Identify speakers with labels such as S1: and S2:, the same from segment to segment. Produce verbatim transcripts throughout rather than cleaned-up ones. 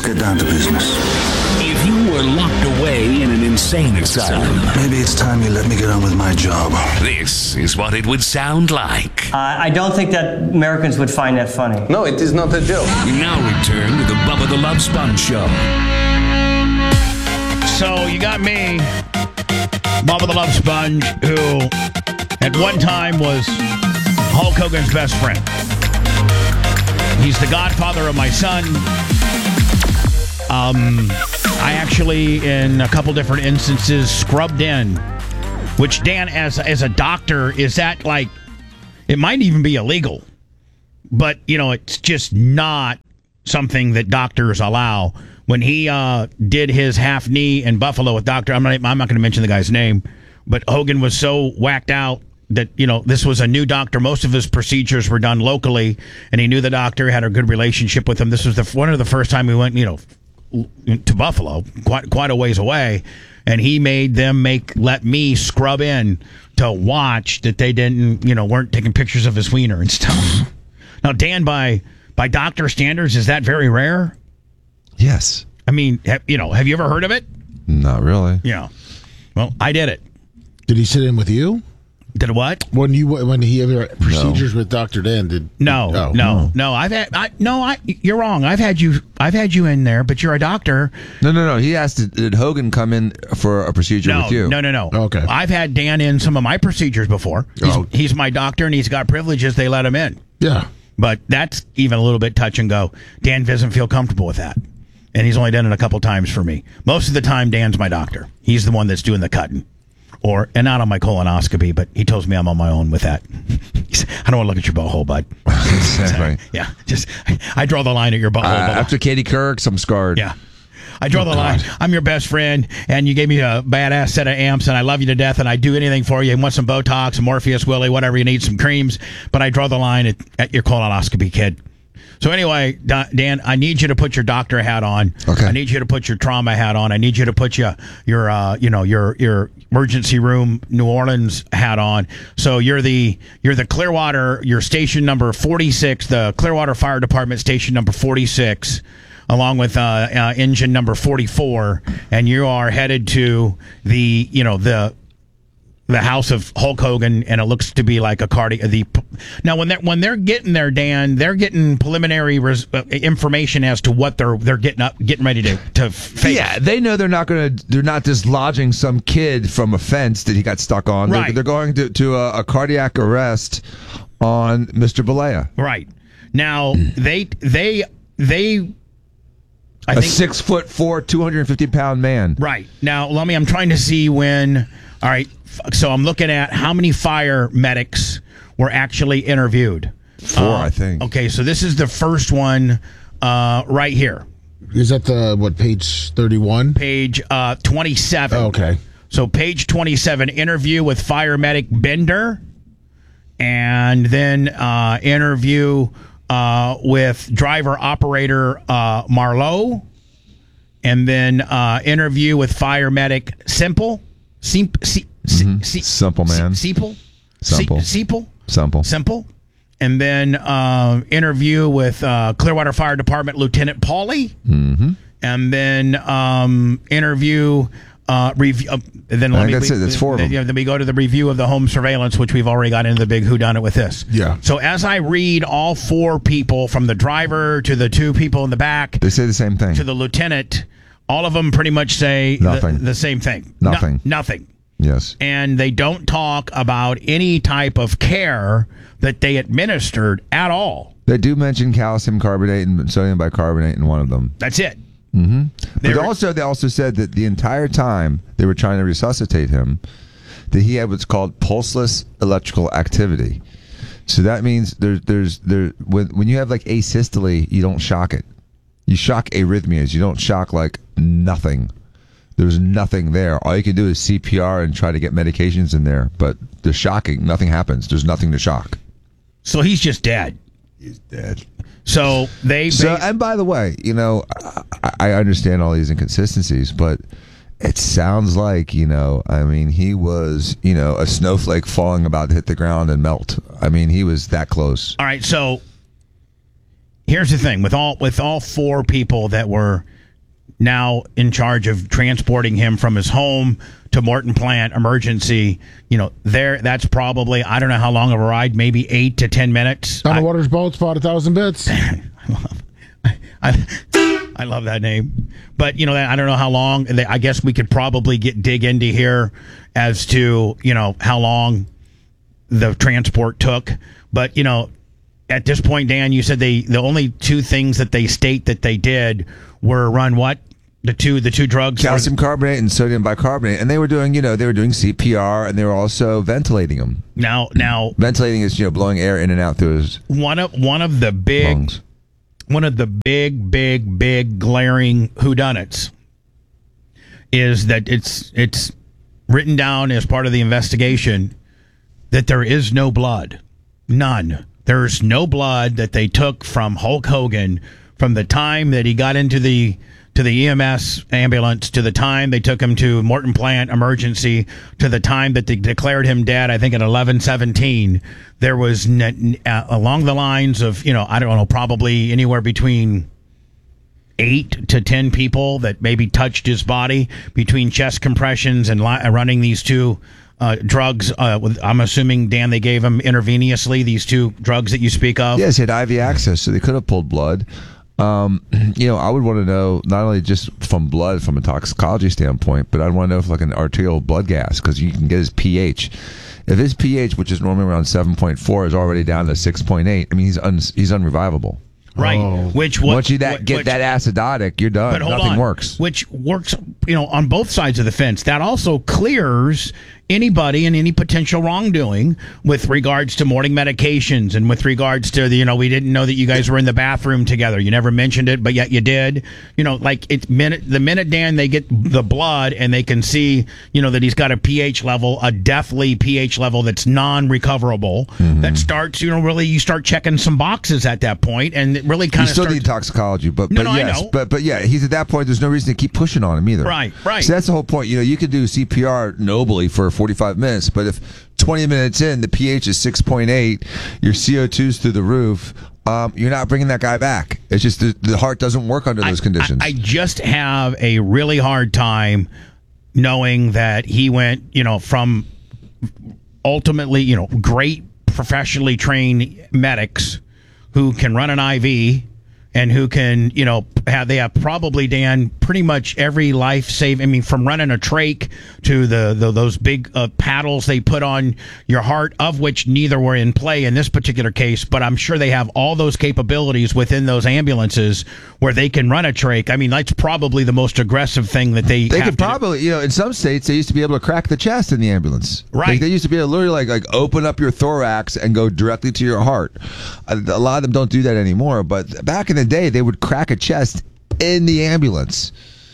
S1: get down to business.
S2: If you were locked away in an insane asylum,
S1: maybe it's time you let me get on with my job.
S2: This is what it would sound like.
S3: Uh, I don't think that Americans would find that funny.
S4: No, it is not a joke.
S2: Now return to the Bubba the Love Sponge Show.
S5: So you got me, Bubba the Love Sponge, who at one time was Hulk Hogan's best friend. He's the godfather of my son. Um, I actually, in a couple different instances, scrubbed in. Which, Dan, as as a doctor, is that like, it might even be illegal. But, you know, it's just not something that doctors allow. When he uh, did his half knee in Buffalo with Doctor, I'm not, I'm not going to mention the guy's name, but Hogan was so whacked out that, you know, this was a new doctor. Most of his procedures were done locally, and he knew the doctor, had a good relationship with him. This was the one of the first time we went, you know, to Buffalo, quite quite a ways away, and he made them make let me scrub in to watch that they didn't, you know, weren't taking pictures of his wiener and stuff. Now, Dan, by by doctor standards, is that very rare?
S6: Yes.
S5: I mean, have, you know, have you ever heard of it?
S6: Not really.
S5: Yeah. Well, I did it.
S7: Did he sit in with you?
S5: Did what?
S7: When you when he had procedures no. with Doctor Dan? Did
S5: no, oh, no, no? I've had I, no. I you're wrong. I've had you. I've had you in there, but you're a doctor.
S6: No, no, no. He asked, did Hogan come in for a procedure
S5: no,
S6: with you?
S5: No, no, no.
S7: Okay.
S5: I've had Dan in some of my procedures before. He's, oh. he's my doctor, and he's got privileges. They let him in.
S7: Yeah.
S5: But that's even a little bit touch and go. Dan doesn't feel comfortable with that, and he's only done it a couple times for me. Most of the time, Dan's my doctor. He's the one that's doing the cutting. Or, and not on my colonoscopy, but he tells me I'm on my own with that. I don't want to look at your butthole, bud.
S6: Exactly.
S5: Yeah, just, I draw the line at your butthole.
S6: Uh, after Katie Couric, I'm scarred.
S5: Yeah. I draw
S7: oh,
S5: the
S7: God.
S5: line. I'm your best friend, and you gave me a badass set of amps, and I love you to death, and I do anything for you. You want some Botox, Morpheus, Willie, whatever you need, some creams, but I draw the line at, at your colonoscopy, kid. So anyway, Dan, I need you to put your doctor hat on.
S6: Okay.
S5: I need you to put your trauma hat on. I need you to put your your uh, you know your your emergency room New Orleans hat on. So you're the you're the Clearwater, your station number forty-six, the Clearwater Fire Department station number forty-six, along with uh, uh, engine number forty-four, and you are headed to the you know the. the house of Hulk Hogan, and it looks to be like a cardi. The now when they're when they're getting there, Dan, they're getting preliminary res, uh, information as to what they're they're getting up, getting ready to to face.
S6: Yeah, they know they're not going to. They're not dislodging some kid from a fence that he got stuck on.
S5: Right.
S6: They're, they're going to to a, a cardiac arrest on Mister Balea.
S5: Right. Now they they they. I
S6: a
S5: think,
S6: six foot four, two hundred fifty pound man.
S5: Right. Now, let me. I'm trying to see when. All right. So I'm looking at how many fire medics were actually interviewed.
S6: Four,
S5: uh,
S6: I think.
S5: Okay, so this is the first one uh, right here.
S7: Is that the, what, page thirty-one?
S5: Page uh, twenty-seven.
S7: Oh, okay.
S5: So page twenty-seven, interview with fire medic Bender, and then uh, interview uh, with driver operator uh, Marlowe, and then uh, interview with fire medic Simple. Simp, si,
S6: Mm-hmm.
S5: si,
S6: Simple man.
S5: Simple.
S6: Simple.
S5: Simple.
S6: Simple.
S5: Simple. And then uh, interview with uh, Clearwater Fire Department Lieutenant Pauly.
S6: Mm-hmm.
S5: And then um, interview. Uh, review. Uh, then let
S6: I
S5: me.
S6: think that's it. That's four of them.
S5: Then we go to the review of the home surveillance, which we've already got into the big whodunit with this.
S7: Yeah.
S5: So as I read all four people, from the driver to the two people in the back,
S6: they say the same thing
S5: to the lieutenant. All of them pretty much say
S6: nothing.
S5: The, the same thing.
S6: Nothing.
S5: No, nothing.
S6: Yes.
S5: And they don't talk about any type of care that they administered at all.
S6: They do mention calcium carbonate and sodium bicarbonate in one of them.
S5: That's it.
S6: Mm-hmm. But
S5: were,
S6: also, they also said that the entire time they were trying to resuscitate him, that he had what's called pulseless electrical activity. So that means there's there's there when when you have like asystole, you don't shock it. You shock arrhythmias. You don't shock like nothing. There's nothing there. All you can do is C P R and try to get medications in there. But the shocking, nothing happens. There's nothing to shock.
S5: So he's just dead.
S6: He's dead.
S5: So they.
S6: So
S5: they
S6: and by the way, you know, I, I understand all these inconsistencies, but it sounds like, you know, I mean, he was, you know, a snowflake falling about to hit the ground and melt. I mean, he was that close.
S5: All right. So here's the thing with all with all four people that were now in charge of transporting him from his home to Morton Plant emergency. You know, there that's probably, I don't know how long of a ride, maybe eight to ten minutes.
S7: Don
S5: I,
S7: Waters Boats, about a thousand bits.
S5: I love, I, I love that name. But, you know, I don't know how long. I guess we could probably get dig into here as to, you know, how long the transport took. But, you know, at this point, Dan, you said they the only two things that they state that they did were run what? The two the two drugs?
S6: Calcium carbonate and sodium bicarbonate. And they were doing, you know, they were doing C P R, and they were also ventilating him.
S5: Now, now
S6: Ventilating is, you know, blowing air in and out through his
S5: one of one of the big
S6: lungs.
S5: One of the big, big, big glaring whodunits is that it's it's written down as part of the investigation that there is no blood. None. There's no blood that they took from Hulk Hogan from the time that he got into the to the E M S ambulance to the time they took him to Morton Plant emergency to the time that they declared him dead, I think at eleven seventeen. There was n- uh, along the lines of, you know, I don't know, probably anywhere between eight to ten people that maybe touched his body between chest compressions and li- running these two uh, drugs. Uh, with, I'm assuming, Dan, they gave him intravenously, these two drugs that you speak of.
S6: Yes, he had I V access, so they could have pulled blood. Um, you know, I would want to know not only just from blood, from a toxicology standpoint, but I'd want to know if like an arterial blood gas, because you can get his pH. If his pH, which is normally around seven point four, is already down to six point eight, I mean, he's un- he's unrevivable.
S5: Right.
S7: Oh.
S5: Which what,
S6: Once you that, get
S5: which,
S6: that acidotic, you're done.
S5: But hold
S6: Nothing
S5: on.
S6: works.
S5: Which works, you know, on both sides of the fence. That also clears anybody and any potential wrongdoing with regards to morning medications and with regards to the, you know, we didn't know that you guys were in the bathroom together. You never mentioned it, but yet you did. You know, like it's minute the minute, Dan, they get the blood and they can see, you know, that he's got a pH level, a deathly pH level that's non-recoverable. Mm-hmm. That starts, you know, really you start checking some boxes at that point, and it really kind
S6: You
S5: of
S6: still
S5: starts,
S6: need toxicology, but
S5: No,
S6: but
S5: no, I
S6: yes,
S5: know.
S6: but but yeah, he's at that point. There's no reason to keep pushing on him either.
S5: Right, right.
S6: So that's the whole point. You know, you could do C P R nobly for forty-five minutes, but if twenty minutes in the pH is six point eight, your C O two's through the roof. Um, you're not bringing that guy back. It's just the, the heart doesn't work under those
S5: I,
S6: conditions.
S5: I, I just have a really hard time knowing that he went, you know, from ultimately, you know, great professionally trained medics who can run an I V and who can, you know, have, they have probably, Dan, pretty much every life save. I mean, from running a trach to the, the those big uh, paddles they put on your heart, of which neither were in play in this particular case, but I'm sure they have all those capabilities within those ambulances where they can run a trach. I mean, that's probably the most aggressive thing that they
S6: They
S5: have
S6: could
S5: to do.
S6: probably, you know, in some states they used to be able to crack the chest in the ambulance.
S5: Right.
S6: Like, they used to be able to literally like like open up your thorax and go directly to your heart. A, a lot of them don't do that anymore, but back in the day they would crack a chest in the ambulance.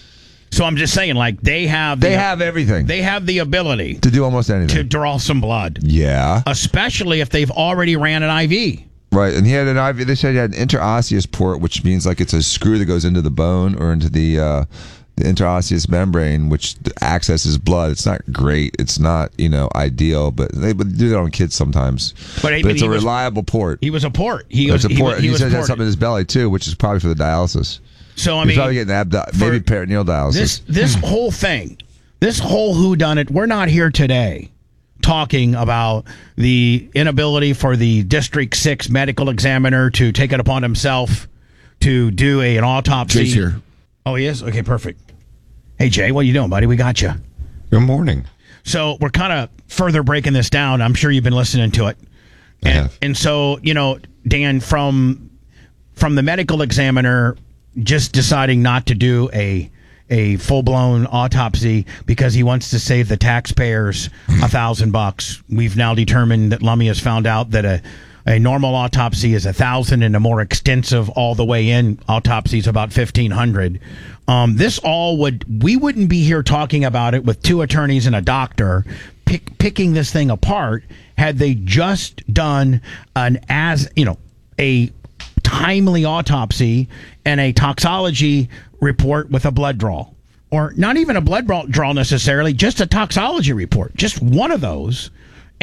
S5: So I'm just saying, like, they have the,
S6: They have everything
S5: they have the ability
S6: to do almost anything.
S5: to draw some blood,
S6: yeah.
S5: especially if they've already ran an I V.
S6: Right, and he had an I V. They said he had an interosseous port, which means like it's a screw that goes into the bone or into the uh, the interosseous membrane, which accesses blood. It's not great. It's not, you know, ideal, but they would do that on kids sometimes.
S5: But,
S6: But,
S5: I mean,
S6: it's
S5: he
S6: a
S5: was-
S6: reliable port.
S5: He was a port. He
S6: It's
S5: was
S6: a
S5: he,
S6: port.
S5: was- he
S6: He
S5: was
S6: said he had
S5: ported.
S6: something in his belly too, which is probably for the dialysis.
S5: So I
S6: He's
S5: mean,
S6: probably getting abdo-
S5: for-
S6: maybe peritoneal dialysis.
S5: this this whole thing, this whole whodunit, we're not here today talking about the inability for the District Six medical examiner to take it upon himself to do a, an autopsy.
S7: Jay's here.
S5: Oh, he is? Okay, perfect. Hey, Jay, what you doing, buddy? We got you.
S4: Good morning.
S5: So we're kind of further breaking this down. I'm sure you've been listening to it.
S4: I
S5: And,
S4: have.
S5: and so, you know, Dan, from from the medical examiner just deciding not to do a a full-blown autopsy because he wants to save the taxpayers a thousand bucks. We've now determined that Lummy has found out that a a normal autopsy is a thousand, and a more extensive all the way in autopsy is about fifteen hundred. Um, this all would we wouldn't be here talking about it with two attorneys and a doctor pick, picking this thing apart had they just done an as you know a timely autopsy and a toxology report with a blood draw, or not even a blood draw necessarily, just a toxology report, just one of those.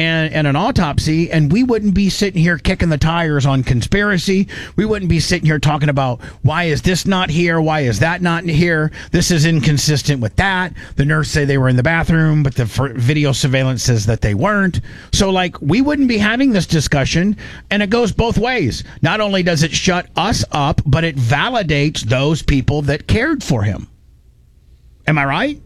S5: and, and an autopsy, and we wouldn't be sitting here kicking the tires on conspiracy. We wouldn't be sitting here talking about why is this not here? Why is that not here? This is inconsistent with that. The nurse say they were in the bathroom, but the video surveillance says that they weren't. So, like, we wouldn't be having this discussion, and it goes both ways. Not only does it shut us up, but it validates those people that cared for him. Am I right?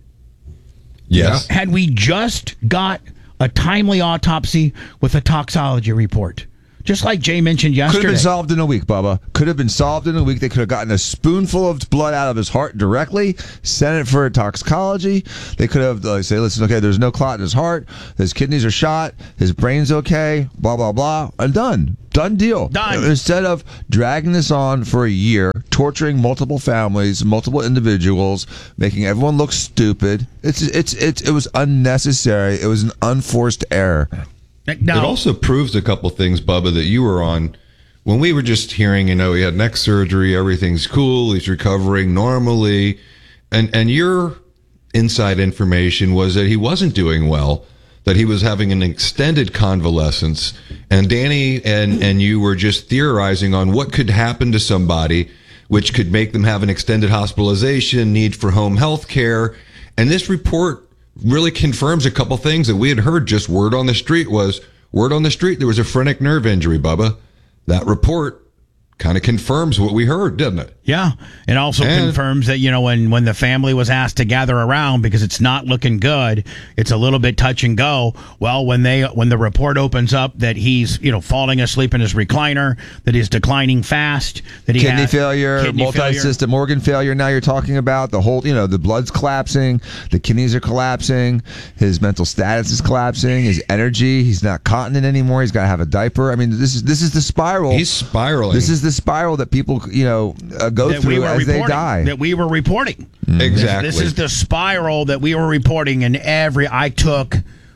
S4: Yes.
S5: Had we just got a timely autopsy with a toxology report, just like Jay mentioned yesterday.
S6: Could have been solved in a week, Bubba. Could have been solved in a week. They could have gotten a spoonful of blood out of his heart directly, sent it for a toxicology. They could have like, say, listen, okay, there's no clot in his heart. His kidneys are shot. His brain's okay. Blah, blah, blah. And done. Done deal.
S5: Done.
S6: Instead of dragging this on for a year, torturing multiple families, multiple individuals, making everyone look stupid. It's it's it's it was unnecessary. It was an unforced error.
S5: No.
S4: It also proves a couple things, Bubba, that you were on. When we were just hearing, you know, he had neck surgery, everything's cool, he's recovering normally, and and your inside information was that he wasn't doing well, that he was having an extended convalescence, and Danny and, and you were just theorizing on what could happen to somebody, which could make them have an extended hospitalization, need for home health care. And this report really confirms a couple things that we had heard. Just word on the street was, word on the street, there was a phrenic nerve injury, Bubba. That report kind of confirms what we heard, doesn't it?
S5: Yeah. It also
S4: And-
S5: confirms that, you know, when, when the family was asked to gather around because it's not looking good, it's a little bit touch and go. Well, when they when the report opens up that he's, you know, falling asleep in his recliner, that he's declining fast, that he
S6: Kidney
S5: has
S6: failure,
S5: kidney
S6: multi-system organ failure. Now you're talking about the whole, you know, the blood's collapsing, the kidneys are collapsing, his mental status is collapsing, his energy, he's not continent anymore. He's got to have a diaper. I mean, this is this is the spiral.
S4: He's spiraling.
S6: This is the spiral that people, you know, uh, go
S5: that
S6: through
S5: we were
S6: as
S5: reporting,
S6: they die.
S5: that we were reporting.
S4: Exactly.
S5: This is the spiral that we were reporting, and every I took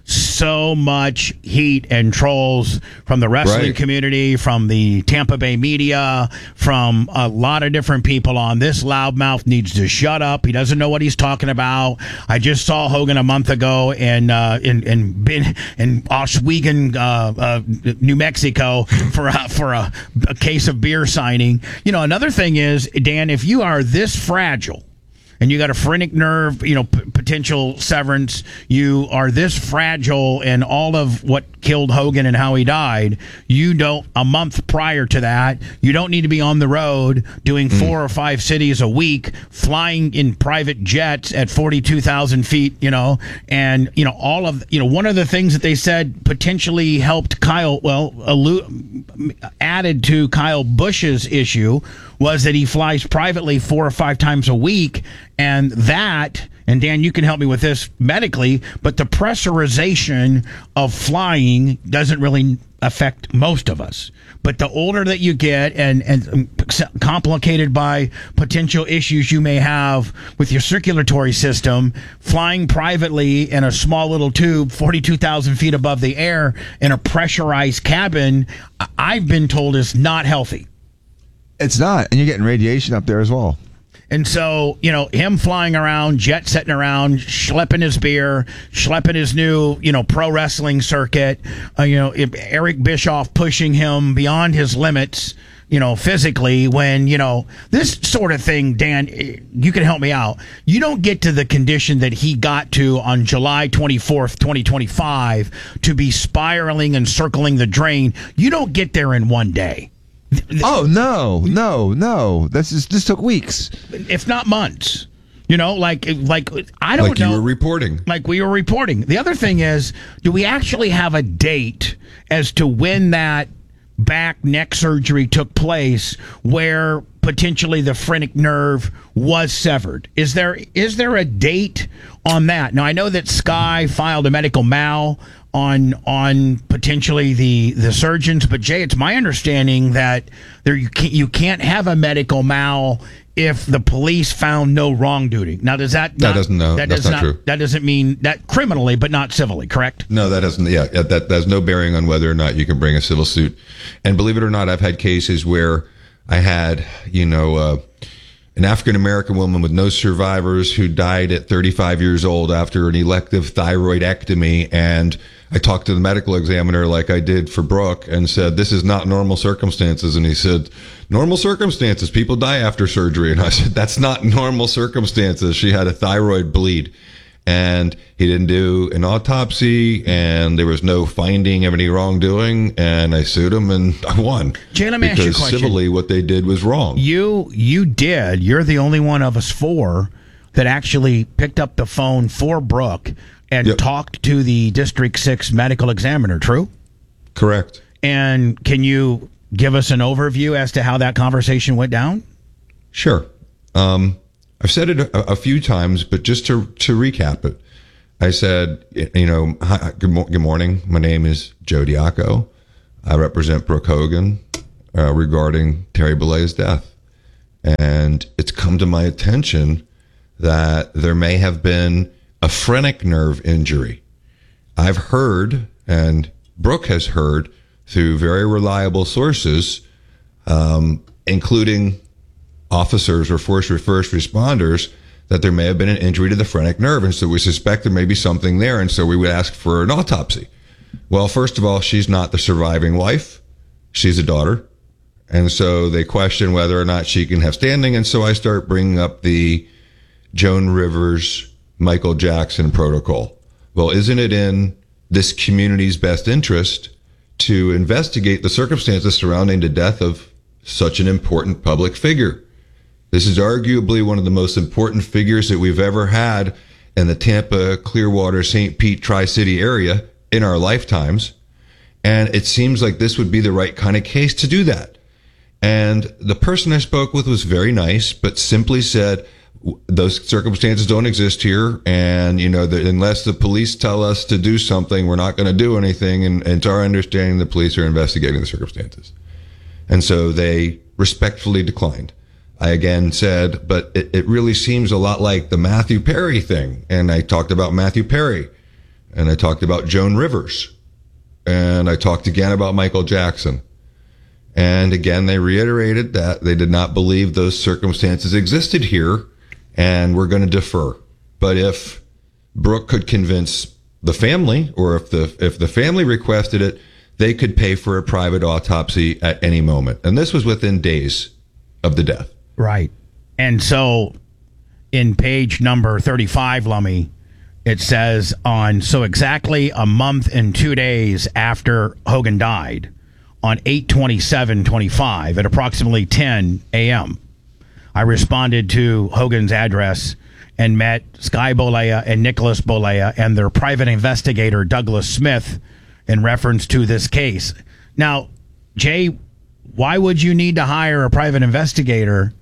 S5: so much heat and trolls from the wrestling
S4: Right.
S5: community, from the Tampa Bay media, from a lot of different people on this loudmouth needs to shut up. He doesn't know what he's talking about. I just saw Hogan a month ago in uh, in in in, in Oswego, uh, uh, New Mexico, for a, for a, a case of beer signing. You know, another thing is, Dan, if you are this fragile, and you got a phrenic nerve, you know, p- potential severance, you are this fragile, and all of what killed Hogan and how he died, you don't, a month prior to that, you don't need to be on the road doing four or five cities a week, flying in private jets at forty-two thousand feet, you know, and, you know, all of, you know, one of the things that they said potentially helped Kyle, well, allu- added to Kyle Busch's issue was that he flies privately four or five times a week, and that, and Dan, you can help me with this medically, but the pressurization of flying doesn't really affect most of us. But the older that you get, and, and complicated by potential issues you may have with your circulatory system, flying privately in a small little tube, forty-two thousand feet above the air, in a pressurized cabin, I've been told is not healthy.
S6: It's not, and you're getting radiation up there as well.
S5: And so, you know, him flying around, jet setting around, schlepping his beer, schlepping his new, you know, pro wrestling circuit, uh, you know, Eric Bischoff pushing him beyond his limits, you know, physically, when, you know, this sort of thing, Dan, you can help me out. You don't get to the condition that he got to on July twenty-fourth, twenty twenty-five, to be spiraling and circling the drain. You don't get there in one day.
S6: Oh, no, no, no. This is this took weeks.
S5: If not months. You know, like, like I don't
S4: like
S5: know.
S4: you were reporting.
S5: Like we were reporting. The other thing is, do we actually have a date as to when that back neck surgery took place where potentially the phrenic nerve was severed? Is there is there a date on that? Now, I know that Sky filed a medical mal on on potentially the the surgeons, but Jay, it's my understanding that there you can't, you can't have a medical mal if the police found no wrongdoing. Now, does that
S4: That
S5: not,
S4: doesn't know.
S5: that
S4: That's
S5: does
S4: not true.
S5: That doesn't mean that criminally, but not civilly, correct?
S4: No, that doesn't. Yeah, that, that has no bearing on whether or not you can bring a civil suit. And believe it or not, I've had cases where I had, you know, uh, an African American woman with no survivors who died at thirty-five years old after an elective thyroidectomy. And I talked to the medical examiner like I did for Brooke and said, this is not normal circumstances. And he said, normal circumstances, people die after surgery. And I said, that's not normal circumstances. She had a thyroid bleed. And he didn't do an autopsy, and there was no finding of any wrongdoing, and I sued him, and I won.
S5: Jay, let me ask you a
S4: because
S5: question.
S4: civilly, what they did was wrong.
S5: You you did. You're the only one of us four that actually picked up the phone for Brooke and
S4: Yep.
S5: talked to the District six medical examiner, true?
S4: Correct.
S5: And can you give us an overview as to how that conversation went down?
S4: Sure. Um, I've said it a, a few times, but just to to recap it, I said, you know, hi, good, mo- good morning. My name is Joe Diaco. I represent Brooke Hogan uh, regarding Terry Bollea's death. And it's come to my attention that there may have been a phrenic nerve injury. I've heard, and Brooke has heard through very reliable sources, um, including officers or first first responders, that there may have been an injury to the phrenic nerve. And so we suspect there may be something there. And so we would ask for an autopsy. Well, first of all, she's not the surviving wife. She's a daughter. And so they question whether or not she can have standing. And so I start bringing up the Joan Rivers, Michael Jackson protocol. Well, isn't it in this community's best interest to investigate the circumstances surrounding the death of such an important public figure? This is arguably one of the most important figures that we've ever had in the Tampa, Clearwater, Saint Pete, Tri-City area in our lifetimes. And it seems like this would be the right kind of case to do that. And the person I spoke with was very nice, but simply said, those circumstances don't exist here. And, you know, that unless the police tell us to do something, we're not going to do anything. And, and it's our understanding the police are investigating the circumstances. And so they respectfully declined. I again said, but it, it really seems a lot like the Matthew Perry thing. And I talked about Matthew Perry. And I talked about Joan Rivers. And I talked again about Michael Jackson. And again, they reiterated that they did not believe those circumstances existed here and we're going to defer. But if Brooke could convince the family, or if the if the family requested it, they could pay for a private autopsy at any moment. And this was within days of the death.
S5: Right. And so in page number thirty-five, Lummy, it says on, so exactly a month and two days after Hogan died, on eight twenty-seven twenty-five at approximately ten a.m., I responded to Hogan's address and met Sky Bollea and Nicholas Bollea and their private investigator, Douglas Smith, in reference to this case. Now, Jay, why would you need to hire a private investigator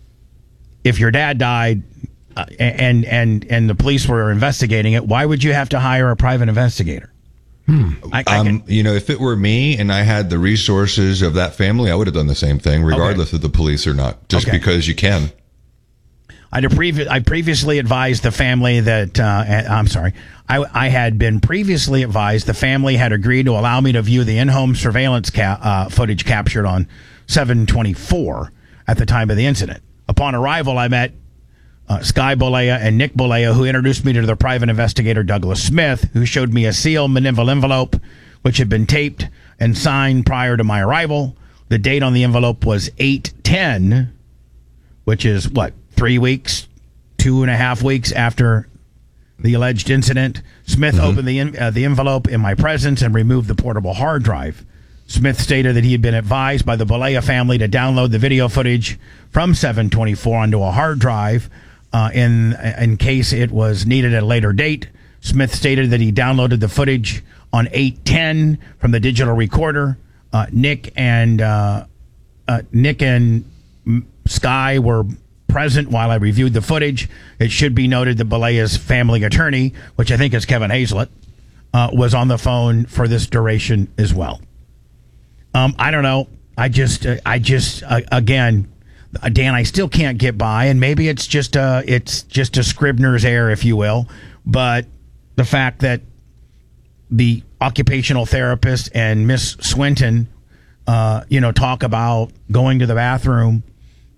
S5: if your dad died uh, and and and the police were investigating it? Why would you have to hire a private investigator? Hmm. I, I
S4: um,
S5: can,
S4: you know, if it were me and I had the resources of that family, I would have done the same thing, regardless
S5: Okay.
S4: of the police or not, just
S5: Okay.
S4: because you can.
S5: I'd previ- I previously advised the family that, uh, I'm sorry, I, I had been previously advised the family had agreed to allow me to view the in-home surveillance ca- uh, footage captured on seven twenty-four at the time of the incident. Upon arrival, I met uh, Sky Bollea and Nick Bollea, who introduced me to their private investigator, Douglas Smith, who showed me a sealed manila envelope, which had been taped and signed prior to my arrival. The date on the envelope was eight ten, which is, what, three weeks, two and a half weeks after the alleged incident. Smith mm-hmm. opened the, uh, the envelope in my presence and removed the portable hard drive. Smith stated that he had been advised by the Bollea family to download the video footage from seven twenty-four onto a hard drive uh, in in case it was needed at a later date. Smith stated that he downloaded the footage on eight ten from the digital recorder. Uh, Nick and uh, uh, Nick and Sky were present while I reviewed the footage. It should be noted that Bollea's family attorney, which I think is Kevin Hazlett, uh, was on the phone for this duration as well. Um, I don't know. I just, uh, I just, uh, again, uh, Dan, I still can't get by, and maybe it's just a, it's just a Scribner's error, if you will. But the fact that the occupational therapist and Miss Swinton, uh, you know, talk about going to the bathroom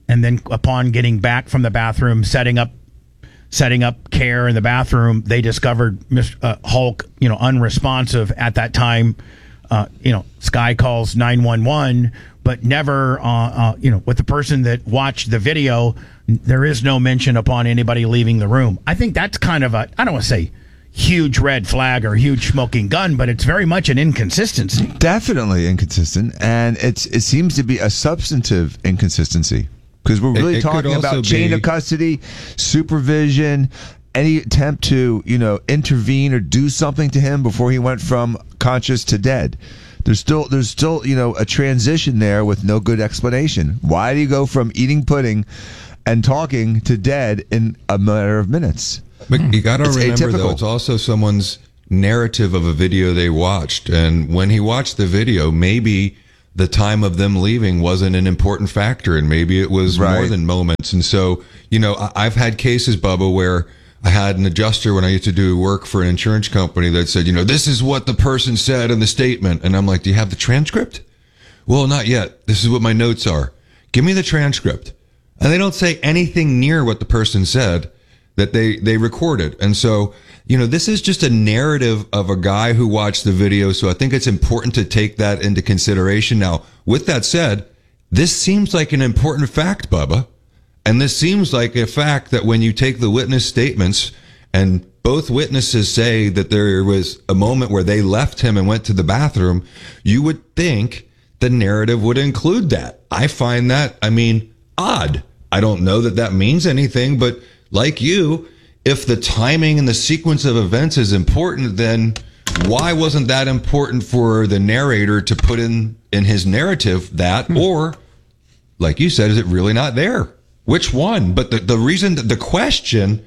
S5: and then upon getting back from the bathroom, setting up setting up care in the bathroom, they discovered Mister Uh, Hulk, you know, unresponsive at that time. Uh, you know, Sky calls nine one one, but never, uh, uh, you know, with the person that watched the video, there is no mention upon anybody leaving the room. I think that's kind of a, I don't want to say huge red flag or huge smoking gun, but it's very much an inconsistency.
S6: Definitely inconsistent, and it's it seems to be a substantive inconsistency because we're really
S4: It- it could
S6: talking about
S4: also
S6: chain
S4: be-
S6: of custody, supervision, any attempt to you know intervene or do something to him before he went from conscious to dead. There's still there's still you know a transition there with no good explanation. Why do you go from eating pudding and talking to dead in a matter of minutes?
S4: But you got to
S6: It's
S4: remember, though,
S6: atypical.
S4: it's also someone's narrative of a video they watched. And when he watched the video, maybe the time of them leaving wasn't an important factor. And maybe it was
S6: Right.
S4: more than moments. And so, you know, I- I've had cases, Bubba, where I had an adjuster when I used to do work for an insurance company that said, you know, this is what the person said in the statement. And I'm like, do you have the transcript? Well, not yet. This is what my notes are. Give me the transcript. And they don't say anything near what the person said that they, they recorded. And so, you know, this is just a narrative of a guy who watched the video. So I think it's important to take that into consideration. Now, with that said, this seems like an important fact, Bubba. And this seems like a fact that when you take the witness statements and both witnesses say that there was a moment where they left him and went to the bathroom, you would think the narrative would include that. I find that, I mean, odd. I don't know that that means anything, but like you, if the timing and the sequence of events is important, then why wasn't that important for the narrator to put in in his narrative that, or like you said, is it really not there? Which one? But the, the reason that the question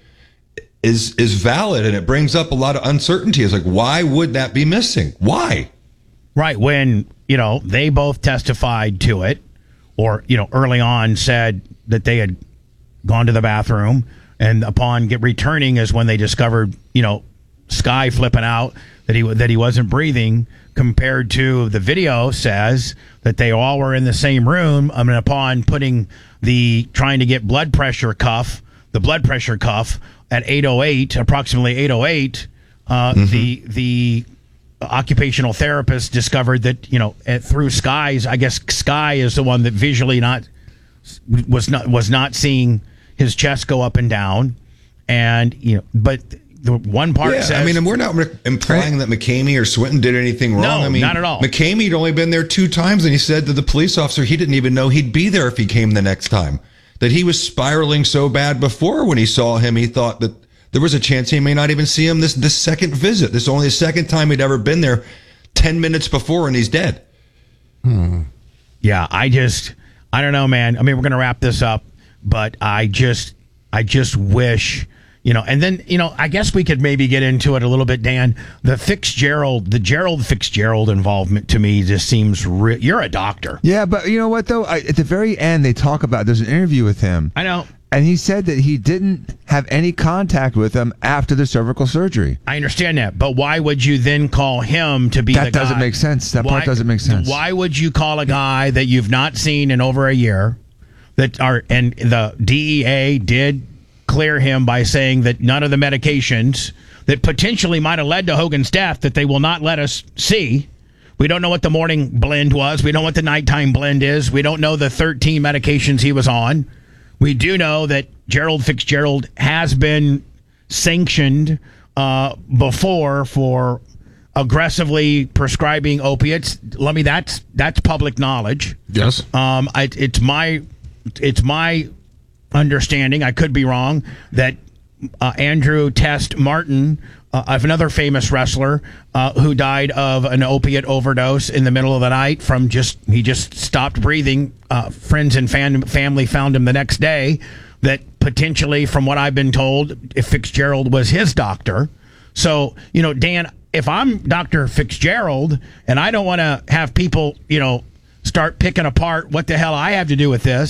S4: is is valid and it brings up a lot of uncertainty is like, why would that be missing? Why?
S5: Right, when, you know, they both testified to it, or, you know, early on said that they had gone to the bathroom, and upon get returning is when they discovered, you know, Sky flipping out that he that he wasn't breathing, compared to the video says that they all were in the same room. I mean, upon putting the trying to get blood pressure cuff, the blood pressure cuff at eight oh eight, approximately eight oh eight, uh,
S4: Mm-hmm.
S5: the the occupational therapist discovered that, you know, at, through Sky's, I guess Sky is the one that visually not was not was not seeing his chest go up and down, and you know, but the one part
S4: Yeah,
S5: says,
S4: I mean, and we're not re- implying that McCamey or Swinton did anything wrong.
S5: No,
S4: I mean,
S5: not at all.
S4: McCamey had only been there two times, and he said to the police officer he didn't even know he'd be there if he came the next time. That he was spiraling so bad before when he saw him, he thought that there was a chance he may not even see him this this second visit. This is only the second time he'd ever been there, ten minutes before, and he's dead.
S5: yeah, I just, I don't know, man. I mean, we're gonna wrap this up, but I just, I just wish. You know, and then, you know, I guess we could maybe get into it a little bit, Dan. The Fitzgerald, the Gerald Fitzgerald involvement to me just seems re- you're a doctor.
S6: Yeah, but you know what though? I, at the very end, they talk about there's an interview with him.
S5: I know.
S6: And he said that he didn't have any contact with them after the cervical surgery.
S5: I understand that, but why would you then call him to be
S6: That
S5: the guy?
S6: doesn't make sense. That part doesn't make sense.
S5: Why would you call a guy that you've not seen in over a year, that are, and the D E A did clear him by saying that none of the medications that potentially might have led to Hogan's death that they will not let us see. We don't know what the morning blend was. We don't know what the nighttime blend is. We don't know the thirteen medications he was on. We do know that Gerald Fitzgerald has been sanctioned uh, before for aggressively prescribing opiates. Let me, that's that's public knowledge.
S7: Yes.
S5: Um, I, it's my it's my understanding, I could be wrong, that uh, Andrew Test Martin, uh, of another famous wrestler uh, who died of an opiate overdose in the middle of the night from just he just stopped breathing. Uh, friends and fan, family found him the next day. That potentially, from what I've been told, if Fitzgerald was his doctor. So, you know, Dan, if I'm Doctor Fitzgerald and I don't want to have people, you know, start picking apart what the hell I have to do with this,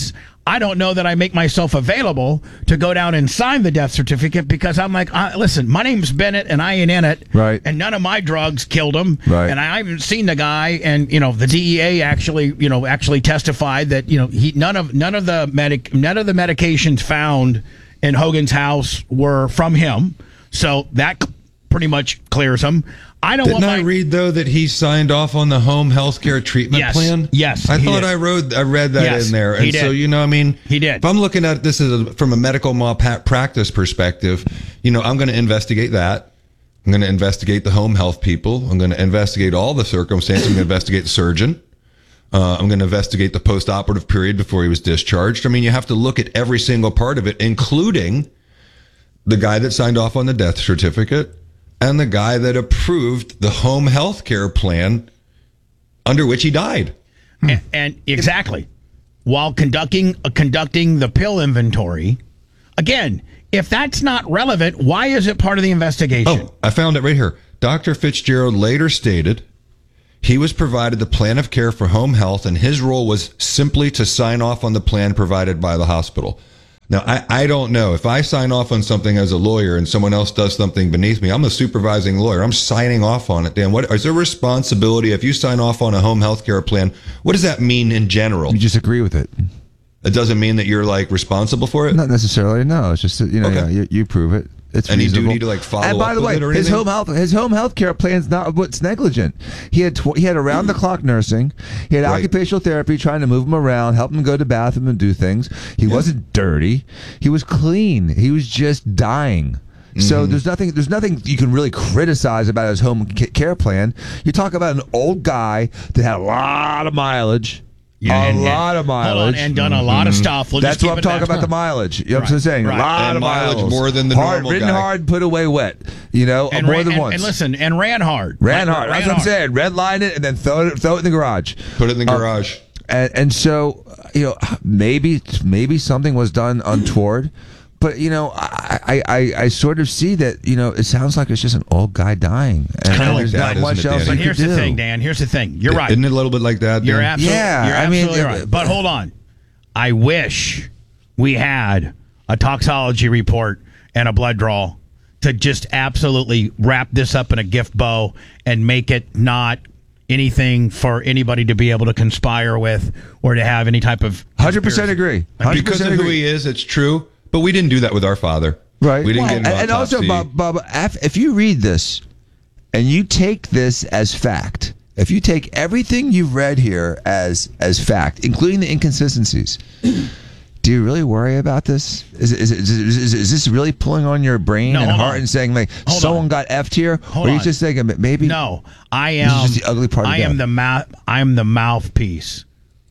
S5: I don't know that I make myself available to go down and sign the death certificate because I'm like, uh, listen, my name's Bennett and I ain't in it.
S6: Right.
S5: And none of my drugs killed him.
S6: Right.
S5: And I haven't seen the guy. And, you know, the D E A actually, you know, actually testified that, you know, he none of none of the medic none of the medications found in Hogan's house were from him. So that pretty much clears him. I don't
S4: Didn't
S5: want
S4: I
S5: my,
S4: read though that he signed off on the home health care treatment
S5: Yes.
S4: plan?
S5: Yes,
S4: I
S5: he
S4: thought
S5: did.
S4: I wrote I read that
S5: Yes,
S4: in there,
S5: he
S4: and so
S5: did.
S4: you know, I mean,
S5: He did.
S4: If I'm looking at this as a, from a medical malpractice perspective, you know, I'm going to investigate that. I'm going to investigate the home health people. I'm going to investigate all the circumstances. I'm going to investigate the surgeon. Uh, I'm going to investigate the post-operative period before he was discharged. I mean, you have to look at every single part of it, including the guy that signed off on the death certificate and the guy that approved the home health care plan under which he died.
S5: and, and exactly while conducting uh, conducting the pill inventory. Again, if that's not relevant, why is it part of the investigation?
S4: Oh, I found it right here. Doctor Fitzgerald later stated he was provided the plan of care for home health, and his role was simply to sign off on the plan provided by the hospital. Now, I, I don't know. If I sign off on something as a lawyer and someone else does something beneath me, I'm a supervising lawyer. I'm signing off on it. Dan, what is there responsibility if you sign off on a home health care plan? What does that mean in general?
S6: You just agree with it.
S4: It doesn't mean that you're like responsible for it?
S6: Not necessarily. No, it's just that, you know,
S4: Okay.
S6: yeah, you, you prove it. It's
S4: Any
S6: reasonable.
S4: duty to, like, follow
S6: And by
S4: up
S6: the
S4: with
S6: way,
S4: it or
S6: his
S4: anything?
S6: home health his home health care plan's not what's negligent. He had tw- he had around the clock nursing. He had
S4: Right.
S6: occupational therapy, trying to move him around, help him go to the bathroom and do things. He wasn't dirty. He was clean. He was just dying. So there's nothing there's nothing you can really criticize about his home ca- care plan. You talk about an old guy that had a lot of mileage.
S5: Yeah,
S6: a
S5: and-
S6: lot of
S5: Hold on,
S6: mileage.
S5: and done a lot of stuff. We'll
S6: That's
S5: just keep
S6: what I'm
S5: it
S6: talking
S5: that.
S6: about, the mileage. You know what
S5: Right,
S6: I'm saying?
S5: right.
S6: A lot
S4: And
S6: of
S4: mileage
S6: miles.
S4: more than the
S6: hard,
S4: normal
S6: ridden
S4: guy.
S6: hard, put away wet. You know,
S5: And
S6: more
S5: ran,
S6: than
S5: and,
S6: once.
S5: and listen, and ran hard.
S6: ran
S5: Like,
S6: hard.
S5: ran
S6: That's what I'm
S5: hard.
S6: saying. Redline it and then throw it, throw it in the garage.
S4: Put it in the
S6: Uh,
S4: garage.
S6: And, and so, you know, maybe maybe something was done untoward. But, you know, I, I, I, I sort of see that, you know, it sounds like it's just an old guy dying. And
S4: kinda like
S6: there's
S4: that,
S6: not
S4: isn't
S6: much
S4: it,
S6: else
S4: Danny?
S6: you
S5: But here's
S6: could
S5: the
S6: do.
S5: thing, Dan. Here's the thing. You're right.
S4: Isn't it a little bit like that?
S5: You're
S4: Dan?
S5: absolutely,
S6: Yeah,
S5: you're
S6: I mean,
S5: absolutely
S6: it-
S5: right. But hold on. I wish we had a toxology report and a blood draw to just absolutely wrap this up in a gift bow and make it not anything for anybody to be able to conspire with or to have any type of
S6: one hundred percent
S5: conspiracy.
S6: agree. one hundred
S4: Because
S6: percent
S4: of who
S6: agree.
S4: he is, it's true. But we didn't do that with our father.
S6: Right.
S4: We didn't get
S6: and,
S4: an
S6: and also,
S4: autopsy.
S6: Bob, Bob, af- if you read this and you take this as fact, if you take everything you've read here as as fact, including the inconsistencies, do you really worry about this? Is is is, is, is, is this really pulling on your brain
S5: No,
S6: and
S5: hold
S6: heart
S5: on.
S6: and saying like
S5: Hold
S6: someone
S5: on.
S6: got effed here,
S5: Hold
S6: or are you
S5: on.
S6: just thinking maybe?
S5: No, I
S6: This is
S5: am
S6: just the ugly part of
S5: I am
S6: death.
S5: the mouth I am the mouthpiece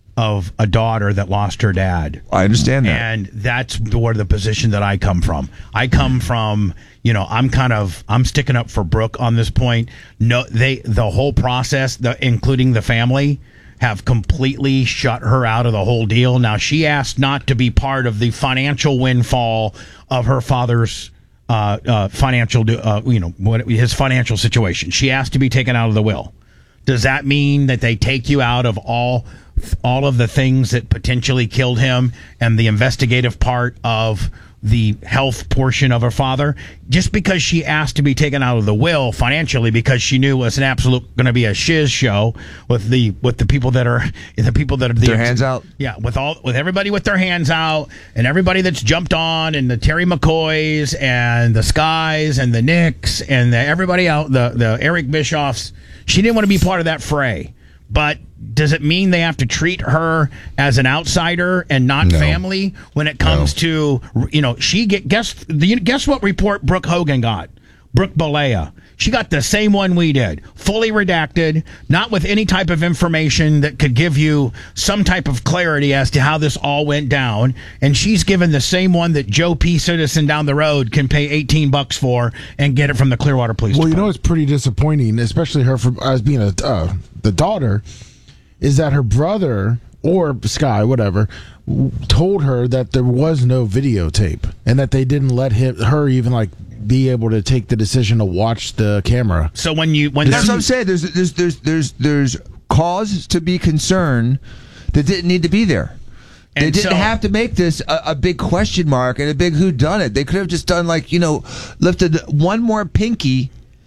S5: of a daughter that lost her dad.
S6: I understand that.
S5: And that's where the position that I come from. I come from, you know, I'm kind of I'm sticking up for Brooke on this point. No, they the whole process, the including the family, have completely shut her out of the whole deal. Now she asked not to be part of the financial windfall of her father's uh, uh, financial, uh, you know, what his financial situation. She asked to be taken out of the will. Does that mean that they take you out of all all of the things that potentially killed him and the investigative part of the health portion of her father? Just because she asked to be taken out of the will financially because she knew it was an absolute going to be a shiz show with the with the people that are the people that are the
S6: Their hands out?
S5: Yeah, with all with everybody with their hands out and everybody that's jumped on and the Terry McCoys and the Skies and the Knicks and the, everybody out the the Eric Bischoffs. She didn't want to be part of that fray. But does it mean they have to treat her as an outsider and not
S4: No.
S5: family when it comes to, you know, she get guess the guess what report Brooke Hogan got? Brooke Balea. She got the same one we did, fully redacted, not with any type of information that could give you some type of clarity as to how this all went down. And she's given the same one that Joe P. Citizen down the road can pay eighteen bucks for and get it from the Clearwater Police
S7: Well, you know
S5: Department.
S7: what's pretty disappointing, especially her for as being a uh, the daughter, is that her brother or Sky, whatever, w- told her that there was no videotape and that they didn't let him, her even like be able to take the decision to watch the camera.
S5: So when you when
S6: That's what I'm saying. There's there's there's there's there's cause to be concerned that didn't need to be there. They
S5: And
S6: didn't
S5: so-
S6: have to make this a, a big question mark and a big whodunit. They could have just done like, you know, lifted one more pinky,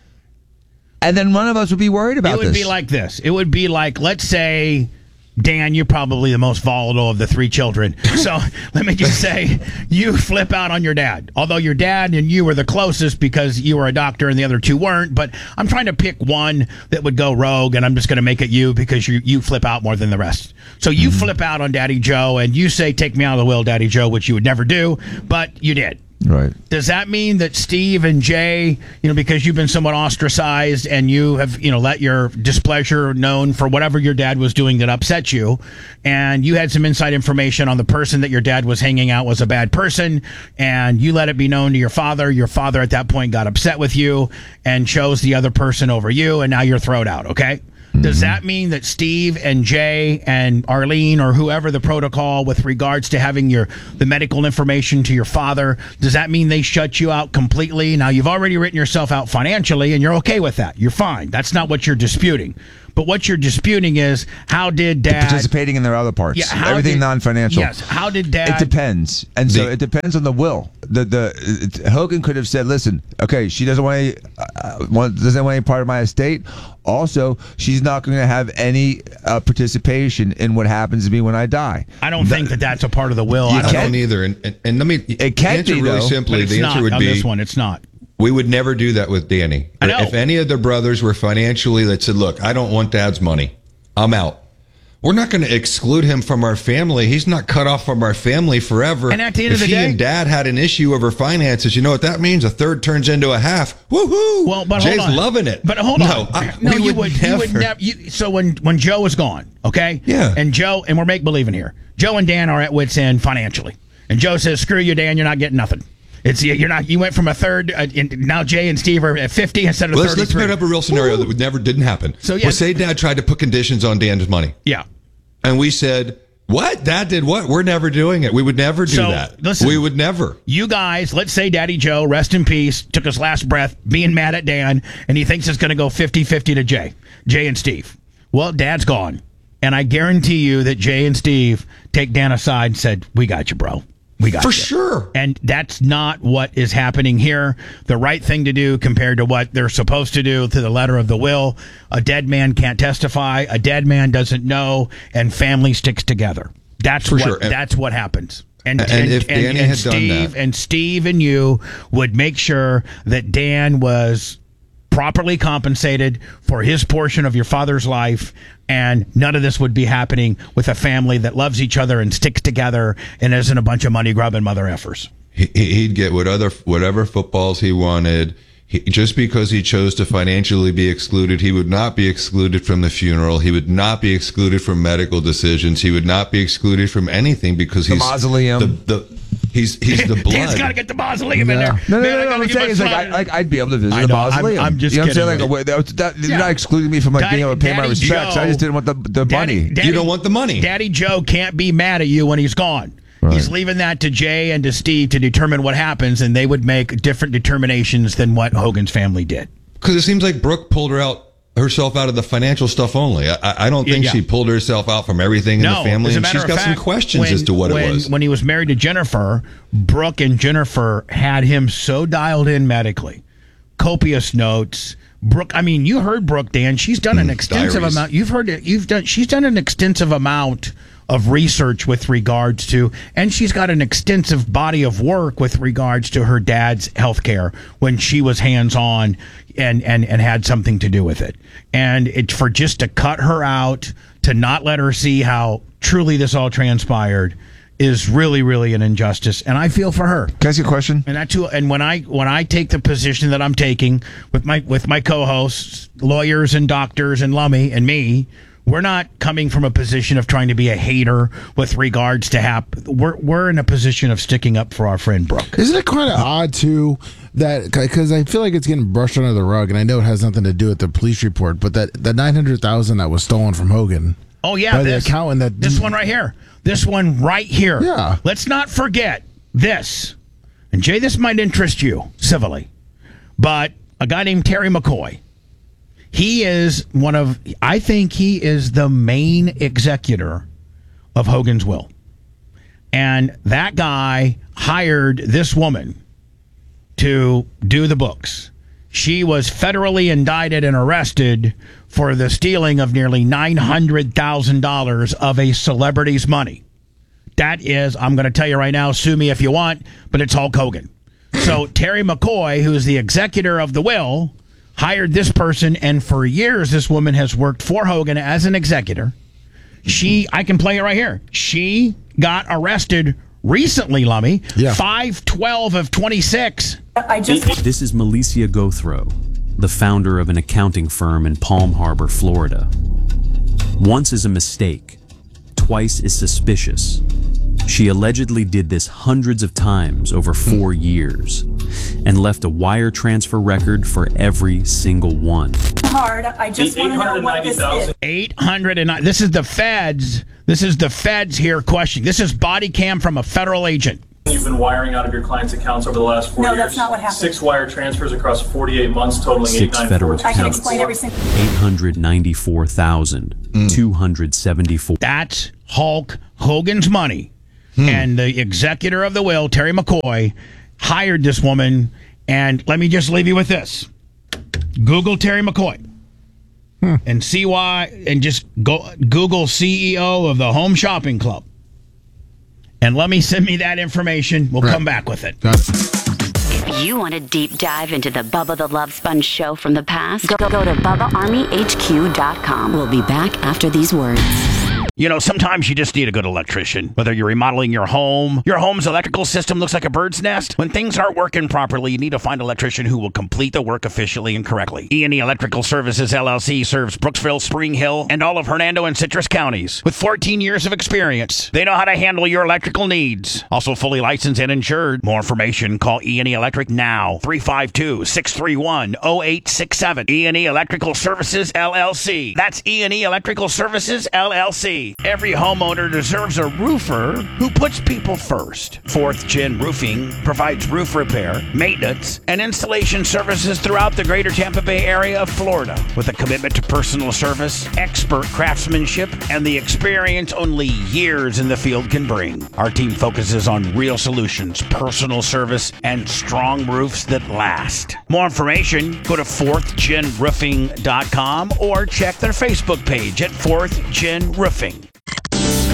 S6: and then one of us would be worried about
S5: It would
S6: this.
S5: be like this. It would be like, let's say, Dan, you're probably the most volatile of the three children. So let me just say, you flip out on your dad. Although your dad and you were the closest because you were a doctor and the other two weren't. But I'm trying to pick one that would go rogue, and I'm just going to make it you because you you flip out more than the rest. So you
S6: Mm-hmm.
S5: flip out on Daddy Joe, and you say, take me out of the will, Daddy Joe, which you would never do, but you did.
S6: Right.
S5: Does that mean that Steve and Jay, you know, because you've been somewhat ostracized and you have, you know, let your displeasure known for whatever your dad was doing that upset you, and you had some inside information on the person that your dad was hanging out was a bad person, and you let it be known to your father. Your father at that point got upset with you and chose the other person over you, and now you're thrown out, okay? Does that mean that Steve and Jay and Arlene or whoever the protocol with regards to having your the medical information to your father, does that mean they shut you out completely? Now, you've already written yourself out financially, and you're okay with that. You're fine. That's not what you're disputing. But what you're disputing is, how did Dad...
S6: Participating in their other parts.
S5: Yeah, how
S6: Everything
S5: did-
S6: non-financial.
S5: Yes. How did Dad...
S6: It depends, and so
S4: The-
S6: it depends on the will. The the it, Hogan could have said, "Listen, okay, she doesn't want any, uh, want, doesn't want any part of my estate. Also, she's not going to have any uh, participation in what happens to me when I die."
S5: I don't think that that's a part of the will.
S6: You
S5: I
S4: I
S5: don't
S6: can't-
S4: don't either. And, and, and let me
S6: It can't
S4: answer
S6: be,
S4: really
S6: though.
S5: but
S4: simply.
S5: it's
S4: The
S5: not
S4: answer would
S5: on
S4: be
S5: this one. It's not.
S4: we would never do that with Danny.
S5: I know.
S4: If any of the brothers were financially that said, "Look, I don't want Dad's money. I'm out." We're not going to exclude him from our family. He's not cut off from our family forever.
S5: And at the end
S4: if
S5: of the
S4: he
S5: day-
S4: and Dad had an issue over finances, you know what that means? A third turns into a half. Woohoo!
S5: Well, but
S4: Jay's
S5: hold on.
S4: loving it.
S5: But hold
S4: no,
S5: on.
S4: I,
S5: no,
S4: we
S5: you
S4: would,
S5: would,
S4: never.
S5: you would never. You, so when when Joe was gone, okay?
S4: Yeah.
S5: And Joe, and we're make believing here. Joe and Dan are at wits end financially, and Joe says, "Screw you, Dan. You're not getting nothing. It's you're not. You went from a third. Uh, in, now Jay and Steve are at fifty instead of
S4: Well, let's, let's
S5: thirty-three.
S4: put up a real scenario that would never didn't happen.
S5: So, yeah.
S4: well, say Dad tried to put conditions on Dan's money,
S5: Yeah.
S4: and we said, "What? Dad did what? We're never doing it. We would never do
S5: So,
S4: that.
S5: listen.
S4: we would never."
S5: You guys, let's say Daddy Joe, rest in peace, took his last breath being mad at Dan, and he thinks it's going to go fifty-fifty to Jay, Jay and Steve. Well, Dad's gone. And I guarantee you that Jay and Steve take Dan aside and said, "We got you, bro. We got
S4: For
S5: you."
S4: sure.
S5: And that's not what is happening here. The right thing to do compared to what they're supposed to do to the letter of the will. A dead man can't testify. A dead man doesn't know, and family sticks together. That's
S4: For
S5: what
S4: sure. And-
S5: that's what happens. And,
S4: And if Danny had done
S5: Steve
S4: that-
S5: and Steve and you would make sure that Dan was properly compensated for his portion of your father's life, and none of this would be happening with a family that loves each other and sticks together and isn't a bunch of money grubbing mother effers.
S4: He, he'd get whatever whatever footballs he wanted. He, just because he chose to financially be excluded, he would not be excluded from the funeral. He would not be excluded from medical decisions. He would not be excluded from anything because he's
S6: mausoleum.
S4: The, the he's he's the blood.
S5: Dan's got to get the mausoleum in there.
S6: No, no,
S5: Man,
S6: no,
S5: I
S6: no.
S5: gotta
S6: I'm
S5: get
S6: saying
S5: my
S6: is like,
S5: slide.
S6: I, like I'd be able to visit
S5: I
S6: the
S5: know, I'm-
S6: mausoleum.
S5: I'm just
S6: you know what I'm saying?
S5: kidding.
S6: Like, that, that,
S5: Yeah.
S6: you're not excluding me from like
S5: Daddy-
S6: being able to pay my
S5: Daddy
S6: respects.
S5: Joe-
S6: I just didn't want the the
S5: Daddy-
S6: money.
S5: Daddy-
S4: You don't want the money.
S5: Daddy Joe can't be mad at you when he's gone. He's leaving that to Jay and to Steve to determine what happens, and they would make different determinations than what Hogan's family did.
S4: Because it seems like Brooke pulled her out herself out of the financial stuff only. I, I don't think
S5: Yeah.
S4: she pulled herself out from everything in
S5: No,
S4: the family,
S5: as a
S4: and
S5: matter
S4: she's
S5: of
S4: got
S5: fact,
S4: some questions
S5: when-
S4: as to what
S5: when,
S4: it was.
S5: When he was married to Jennifer, Brooke and Jennifer had him so dialed in medically, copious notes. Brooke, I mean, you heard Brooke, Dan. She's done an extensive
S4: diaries.
S5: amount. You've heard it. You've done. She's done an extensive amount of research with regards to, and she's got an extensive body of work with regards to her dad's health care when she was hands on and, and, and had something to do with it. And it for just to cut her out, to not let her see how truly this all transpired, is really, really an injustice. And I feel for her.
S6: Can I ask you a question?
S5: And that too, and when I when I take the position that I'm taking with my with my co-hosts, lawyers and doctors and Lummy and me, we're not coming from a position of trying to be a hater with regards to hap. We're we're in a position of sticking up for our friend Brooke.
S7: Isn't it kind of odd too that because I feel like it's getting brushed under the rug, and I know it has nothing to do with the police report, but that the nine hundred thousand that was stolen from Hogan.
S5: Oh yeah,
S7: by
S5: this
S7: the accountant that
S5: this one right here, this one right here.
S7: Yeah.
S5: Let's not forget this, and Jay, this might interest you civilly, but a guy named Terry McCoy. He is one of, I think he is the main executor of Hogan's will. And that guy hired this woman to do the books. She was federally indicted and arrested for the stealing of nearly nine hundred thousand dollars of a celebrity's money. That is, I'm going to tell you right now, sue me if you want, but it's Hulk Hogan. So Terry McCoy, who's the executor of the will, hired this person, and for years this woman has worked for Hogan as an executor. She, I can play it right here. She got arrested recently, Lummy.
S7: Yeah.
S5: five twelve of twenty-six.
S8: I just
S9: This is Malicia Gothro, the founder of an accounting firm in Palm Harbor, Florida. Once is a mistake, twice is suspicious. She allegedly did this hundreds of times over four years and left a wire transfer record for every single one.
S8: hard. I just want to know what this is.
S5: eight hundred nine. This is the feds. This is the feds here questioning. This is body cam from a federal agent.
S10: You've been wiring out of your clients' accounts over the last four
S8: No,
S10: years.
S8: that's not what happened.
S10: Six wire transfers across forty-eight months, totaling
S9: Six federal
S8: I can
S9: counts.
S8: explain every single.
S9: eight hundred ninety-four thousand two hundred seventy-four.
S5: That's Hulk Hogan's money. And the executor of the will, Terry McCoy, hired this woman. And let me just leave you with this. Google Terry McCoy. And see why, and just go Google C E O of the Home Shopping Club. And let me send me that information. We'll
S7: Right.
S5: come back with it.
S7: Got it.
S11: If you want a deep dive into the Bubba the Love Sponge show from the past, go, go to Bubba Army H Q dot com. We'll be back after these words.
S5: You know, sometimes you just need a good electrician. Whether you're remodeling your home, your home's electrical system looks like a bird's nest. When things aren't working properly, you need to find an electrician who will complete the work efficiently and correctly. E and E Electrical Services, L L C serves Brooksville, Spring Hill, and all of Hernando and Citrus counties. With fourteen years of experience, they know how to handle your electrical needs. Also fully licensed and insured. More information, call E and E Electric now. three five two, six three one, zero eight six seven. E and E Electrical Services, L L C. That's E and E Electrical Services, L L C. Every homeowner deserves a roofer who puts people first. Fourth Gen Roofing provides roof repair, maintenance, and installation services throughout the greater Tampa Bay area of Florida with a commitment to personal service, expert craftsmanship, and the experience only years in the field can bring. Our team focuses on real solutions, personal service, and strong roofs that last. More information, go to fourth gen roofing dot com or check their Facebook page at fourth gen roofing.